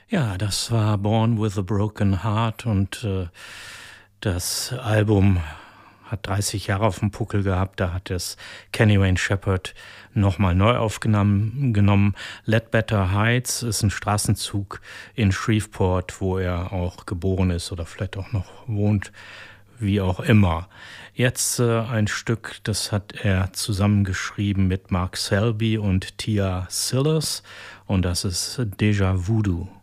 Ja, das war Born with a Broken Heart und das Album hat 30 Jahre auf dem Puckel gehabt. Da hat es Kenny Wayne Shepherd nochmal neu aufgenommen. Ledbetter Heights ist ein Straßenzug in Shreveport, wo er auch geboren ist oder vielleicht auch noch wohnt, wie auch immer. Jetzt ein Stück, das hat er zusammengeschrieben mit Mark Selby und Tia Sillers und das ist Deja Voodoo.